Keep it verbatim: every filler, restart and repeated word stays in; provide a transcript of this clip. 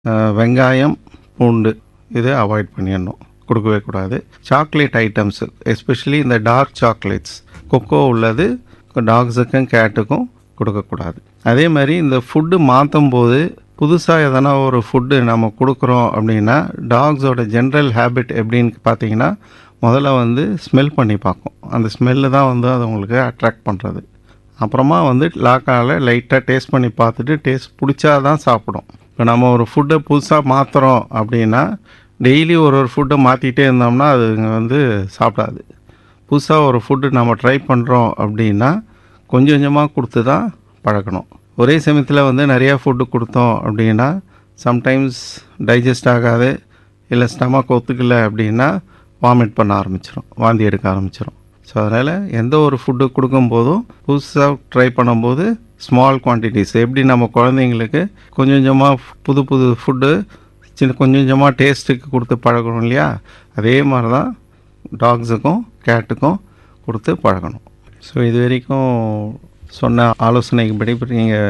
அ வெங்காயம், பூண்டு இத அவாய்ட் பண்ணிடணும். கொடுக்கவே கூடாது. சாக்லேட் ஐட்டம்ஸ் எஸ்பெஷலி இந்த டார்க் சாக்லேட்ஸ் கொக்கோ உள்ளது டாக்ஸுக்கும் கேட்டுக்கும் கொடுக்கக்கூடாது. அதே மாதிரி இந்த ஃபுட்டு மாற்றும்போது புதுசாக எதனா ஒரு ஃபுட்டு நம்ம கொடுக்குறோம் அப்படின்னா டாக்ஸோட ஜென்ரல் ஹேபிட் எப்படின்னு பார்த்தீங்கன்னா முதல்ல வந்து ஸ்மெல் பண்ணி பார்க்கும். அந்த ஸ்மெல்லு தான் வந்து அது உங்களுக்கு அட்ராக்ட் பண்ணுறது. அப்புறமா வந்து லாக்கால் லைட்டாக டேஸ்ட் பண்ணி பார்த்துட்டு டேஸ்ட் பிடிச்சா தான் சாப்பிடும். இப்போ நம்ம ஒரு ஃபுட்டை புதுசாக மாற்றுறோம் அப்படின்னா டெய்லி ஒரு ஒரு ஃபுட்டை மாற்றிட்டே இருந்தோம்னா அது வந்து சாப்பிடாது. புதுசாக ஒரு ஃபுட்டு நம்ம ட்ரை பண்ணுறோம் அப்படின்னா கொஞ்சம் கொஞ்சமாக கொடுத்து தான் பழக்கணும். ஒரே சமயத்தில் வந்து நிறையா ஃபுட்டு கொடுத்தோம் அப்படின்னா சம்டைம்ஸ் டைஜஸ்ட் ஆகாது, இல்லை ஸ்டமக் ஒத்துக்கலை அப்படின்னா வாமிட் பண்ண ஆரம்பிச்சிடும், வாந்தி எடுக்க ஆரம்பிச்சிடும். ஸோ அதனால் எந்த ஒரு ஃபுட்டு கொடுக்கும்போதும் புதுசாக ட்ரை பண்ணும்போது ஸ்மால் குவான்டிட்டிஸ் எப்படி நம்ம குழந்தைங்களுக்கு கொஞ்சம் கொஞ்சமாக புது புது ஃபுட்டு சின்ன கொஞ்சம் கொஞ்சமாக டேஸ்ட்டுக்கு கொடுத்து பழகணும் இல்லையா, அதே மாதிரி தான் டாக்ஸுக்கும் கேட்டுக்கும் கொடுத்து பழகணும். ஸோ இது வரைக்கும் சொன்ன ஆலோசனைக்கு படி நீங்கள்